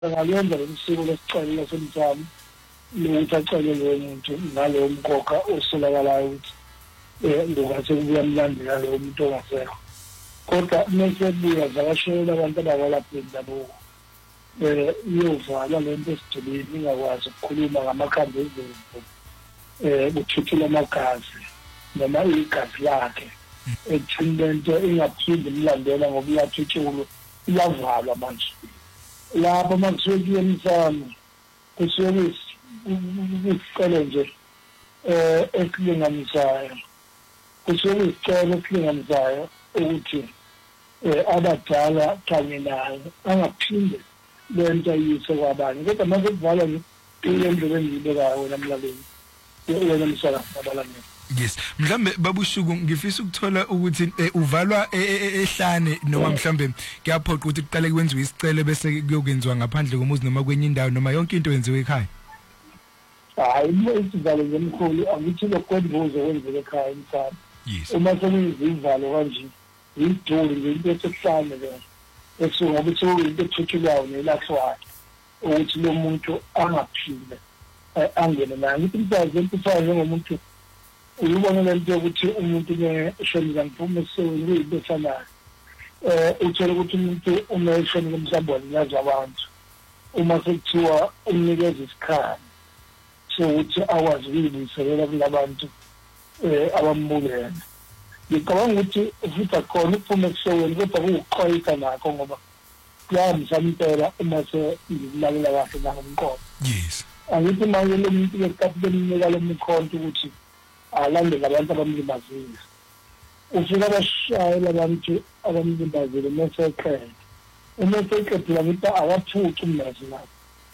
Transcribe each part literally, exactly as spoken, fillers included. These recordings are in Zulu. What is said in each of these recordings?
Ngaliyenza lesiko lesicelo lasemthamo lokuthi acele lo muntu ngalo mkhokha osolakalayo ukuthi eh ngokuthi kubuya mlandela lo muntu ongasekho. Kodwa mase buya zakashela abantu abakwalapheni labo eh iyovala lento esidibini ingakwazi ukukhuluma ngamakhambi ezimvu eh ukuthuthula amagazi noma igazi lakhe ekuthini lento ingaphindi imlandela ngoba iyathutshulo iyavalwa manje. Lapho makusuke emsamo kusuke isicelo nje eh esilinganisayo kusuke isicelo esilinganisayo ukuthi eh abadala kanye nayo angaphinde lento yise kwabanye kodwa mase kuvala nje indlela engiyibekayo wena mlaleli wena msakazi nabalandeli. Yes, mhlambe babushuku ngifisa ukuthola ukuthi uvalwa ehlane noma mhlambe kuyaphoqa ukuthi kuqale kwenziwe isicelo bese kuyokwenziwa ngaphandle komuzi noma kwenye indawo noma yonke into yenziwe ekhaya. Hayi isivalo ngemkhulu angithi lokwenziwe kwenzeke ekhaya insana. Yes. Uma sekuyizivalo kanje yiduli into esehlane le esuka ukuthi into ethuthulayo nelahlwayo ukuthi lo muntu angaphile angene nayo ngithi mfazi emphayo njengomuntu uyibona lento ukuthi umuntu neshonela ngiphume sewuyi besanayo eh uthola ukuthi umuntu umeshoni kumsamboni yazi abantu uma sekuthiwa umnikeza isikhathi so ukuthi awazi ukuyibuyiselela kulabantu eh abambulene. Ngicabanga ukuthi futhi akhona uphume kusewena kodwa kuuqhayisa nakho ngoba kuyamzama impela uma se ngilakela kahle ngomqondo. Yes. Angithi manje lo muntu lesikhathi bemnika lo mkhonto ukuthi alandela abantu abamlibazile ufika abashayela abantu abamlibazile meseqela umeseqela ngithi awaphuca umlazi lapho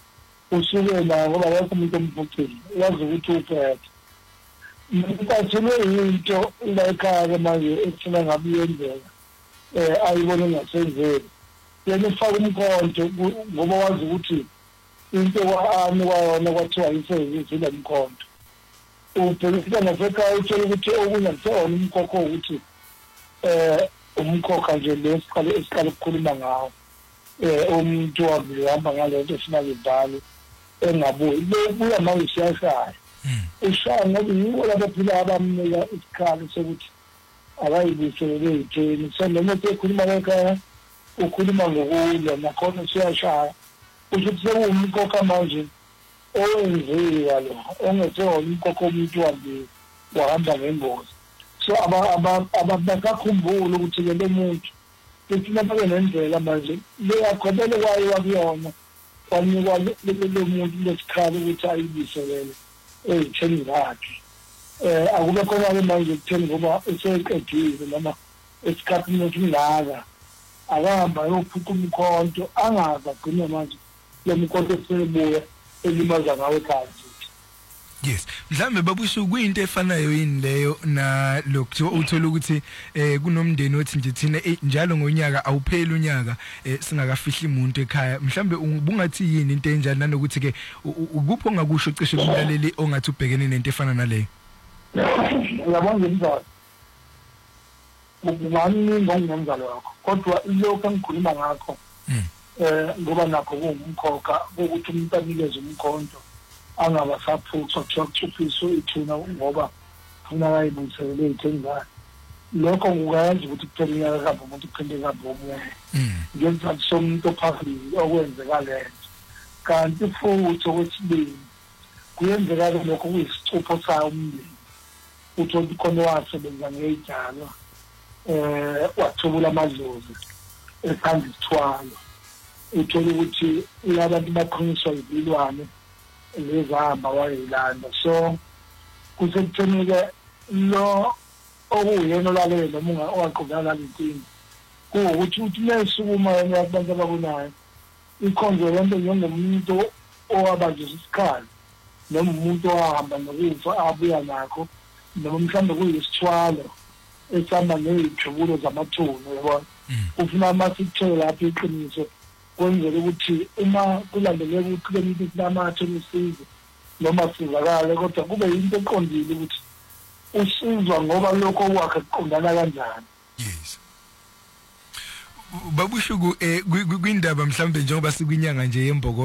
usuke la ngoba wakho umuntu omfuthile yazi ukuthi uphethe mntazile into la ekhaya manje efuna ngabe yenzeka eh ayibone ngasenzele yena ufaka umkhonto ngoba wazi ukuthi into waani wayona kwathiwa yisenzile le mkhonto ubhekisa nasekhaya utshela ukuthi okungasona umkhokho ukuthi eh umkhokha nje lesiqale esiqale ukukhuluma ngawo eh umuntu wahamba ngalento efuna kuvalo engabuyi lokuya manje siyashaya ushaya ngoba yiwo labaphila abamnika isikhathi sokuthi abayibisele itheni so noma ekhuluma ekhaya ukhuluma ngokulwa nakhona siyashaya ukuthi sekuwumkhokha manje owenziwa lo ongethola umkhokho umuntu wambi wahamba ngengozi so aba abakakhumbula ukuthi le muntu kuthina babe nendlela manje leyakhobele kwayo wakuyona kwanikwa lo muntu lesikhala ukuthi ayibiselele ezitheni zakhe eh akube khona ke manje ukutheni ngoba eseqedile noma esikhathini esingaka akahamba yophuka umkhonto angaza gcina manje le mkhonto esebuya elimaza ngawe ekhaya. Yes, mhlambe babusho kuyinto efanayo yini leyo na lokho uthola ukuthi eh kunomndeni othi nje thina njalo ngonyaka awupheli unyaka singakafihli umuntu ekhaya mhlambe ubungathi yini into enjani nanokuthi ke ukupho ngakusho cishe kumlaleli ongathi ubhekene nento efana naleyo. Yabona njalo ubani ngomngalo wakho kodwa lokho engikhuluma ngakho eh ngoba nakho kungumkhokha ukuthi umuntu anikeze umkhonto angaba saphutha ukuthuphiso ithuna ngoba funa bayibuyisele itheni ngayo lokho kungayenza ukuthi kuphela kabi umuntu kuphinde kabi omunye ngenza somuntu ophambili okwenzeka lento kanti futhi okwesibili kuyenzeka lokho kuyisicupho sayo umndeni uthola khona wasebenza ngejalo eh wathubula amadlozi ekhanda isithwalo uthola ukuthi abantu baqhiniswa ibilwane lezihamba wayilanda so kusekuthenike lo okuyena olalele noma owaqhubeka inkingi kuwukuthi uthi lesukuma yena abantu abakunayo ikhonzo lento njengomuntu owabaje isikhala noma umuntu owahamba nokufa abuya nakho noma mhlawumbe kuyisithwalo esihamba nezithubulo zamathuna yabona ufuna masithele lapha iqiniso kwenzela ukuthi uma kulandeleka ukuthi le muntu kunamathe usizo noma sizakale kodwa kube into eqondile ukuthi usizwa ngoba lokho kwakhe kuqondana kanjani. Yes. babushuku eh kwindaba mhlambe njengoba sikwinyanga nje yemboko